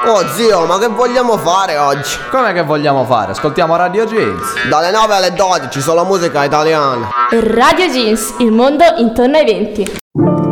Oh zio, ma che vogliamo fare oggi? Com'è che vogliamo fare? Ascoltiamo Radio Jeans. Dalle 9 alle 12 solo musica italiana. Radio Jeans, il mondo intorno ai 20.